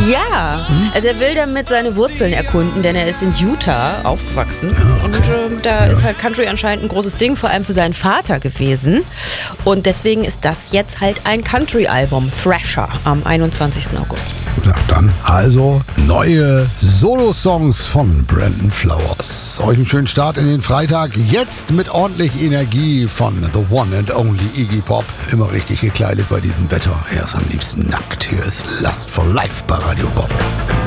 Ja, also er will damit seine Wurzeln erkunden, denn er ist in Utah aufgewachsen. Ja, okay. Und da ist halt Country anscheinend ein großes Ding, vor allem für seinen Vater gewesen. Und deswegen ist das jetzt halt ein Country-Album, Thrasher, am 21. August. Ja, dann also neue Solo-Songs von Brandon Flowers. Euch einen schönen Start in den Freitag. Jetzt mit ordentlich Energie von The One and Only Iggy Pop. Immer richtig gekleidet bei diesem Wetter. Er ist am liebsten nackt. Hier ist Lust for Life bei Radio Bob.